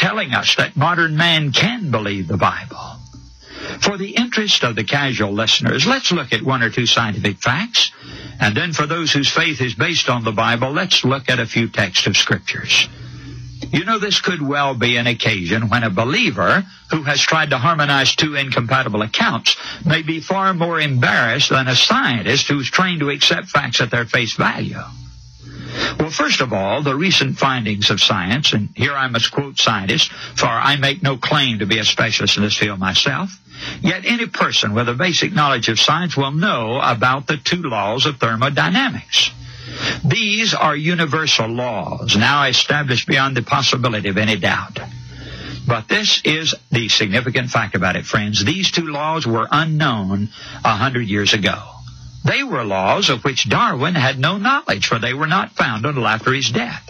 telling us that modern man can believe the Bible. For the interest of the casual listeners, let's look at one or two scientific facts. And then for those whose faith is based on the Bible, let's look at a few texts of scriptures. You know, this could well be an occasion when a believer who has tried to harmonize two incompatible accounts may be far more embarrassed than a scientist who's trained to accept facts at their face value. Well, first of all, the recent findings of science, and here I must quote scientists, for I make no claim to be a specialist in this field myself, yet any person with a basic knowledge of science will know about the two laws of thermodynamics. These are universal laws, now established beyond the possibility of any doubt. But this is the significant fact about it, friends. These two laws were unknown 100 years ago. They were laws of which Darwin had no knowledge, for they were not found until after his death.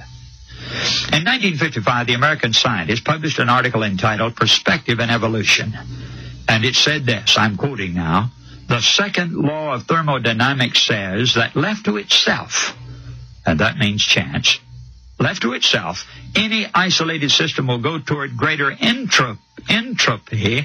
In 1955, the American scientist published an article entitled Perspective in Evolution. And it said this, I'm quoting now, "The second law of thermodynamics says that left to itself," and that means chance, "left to itself, any isolated system will go toward greater entropy,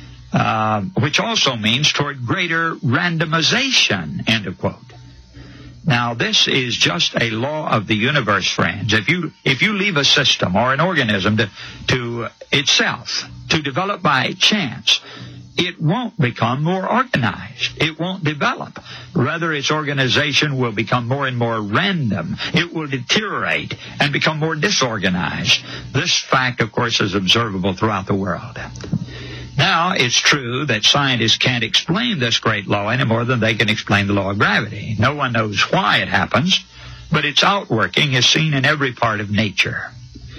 which also means toward greater randomization," end of quote. Now, this is just a law of the universe, friends. If you leave a system or an organism to itself, to develop by chance, it won't become more organized. It won't develop. Rather, its organization will become more and more random. It will deteriorate and become more disorganized. This fact, of course, is observable throughout the world. Now, it's true that scientists can't explain this great law any more than they can explain the law of gravity. No one knows why it happens, but its outworking is seen in every part of nature.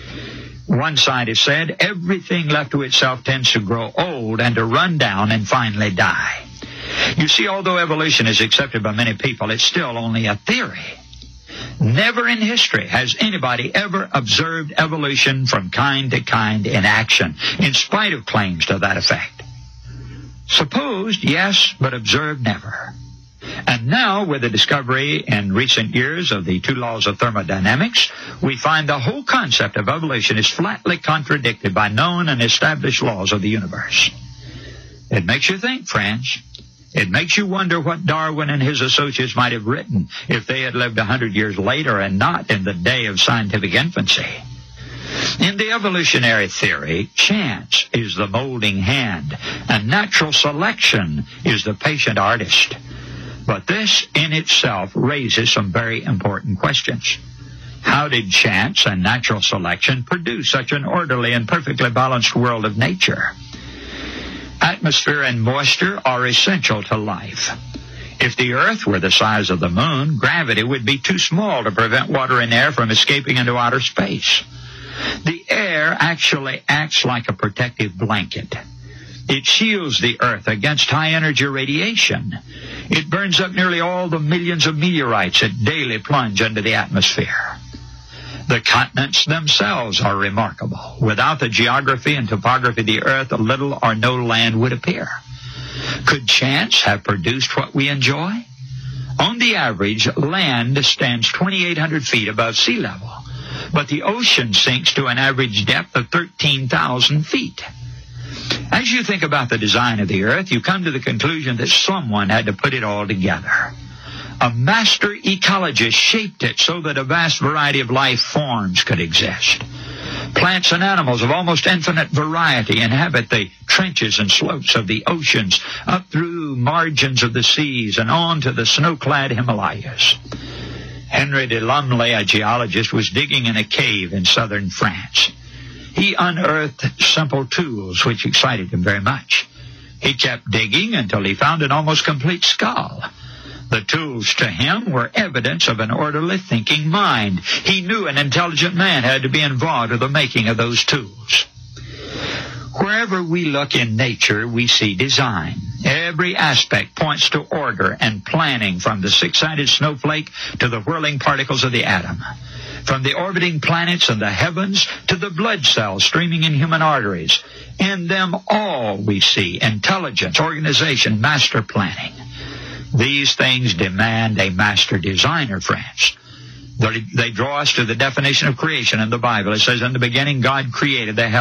One scientist said, everything left to itself tends to grow old and to run down and finally die. You see, although evolution is accepted by many people, it's still only a theory. Never in history has anybody ever observed evolution from kind to kind in action, in spite of claims to that effect. Supposed, yes, but observed, never. And now, with the discovery in recent years of the two laws of thermodynamics, we find the whole concept of evolution is flatly contradicted by known and established laws of the universe. It makes you think, friends. It makes you wonder what Darwin and his associates might have written if they had lived 100 years later and not in the day of scientific infancy. In the evolutionary theory, chance is the molding hand, and natural selection is the patient artist. But this in itself raises some very important questions. How did chance and natural selection produce such an orderly and perfectly balanced world of nature? Atmosphere and moisture are essential to life. If the earth were the size of the moon, gravity would be too small to prevent water and air from escaping into outer space. The air actually acts like a protective blanket. It shields the earth against high-energy radiation. It burns up nearly all the millions of meteorites that daily plunge into the atmosphere. The continents themselves are remarkable. Without the geography and topography of the earth, little or no land would appear. Could chance have produced what we enjoy? On the average, land stands 2,800 feet above sea level, but the ocean sinks to an average depth of 13,000 feet. As you think about the design of the earth, you come to the conclusion that someone had to put it all together. A master ecologist shaped it so that a vast variety of life forms could exist. Plants and animals of almost infinite variety inhabit the trenches and slopes of the oceans, up through margins of the seas and on to the snow-clad Himalayas. Henry de Lumley, a geologist, was digging in a cave in southern France. He unearthed simple tools which excited him very much. He kept digging until he found an almost complete skull. The tools to him were evidence of an orderly thinking mind. He knew an intelligent man had to be involved with the making of those tools. Wherever we look in nature, we see design. Every aspect points to order and planning, from the six-sided snowflake to the whirling particles of the atom. From the orbiting planets and the heavens to the blood cells streaming in human arteries. In them all we see intelligence, organization, master planning. These things demand a master designer, friends. They draw us to the definition of creation in the Bible. It says, in the beginning, God created the heavens.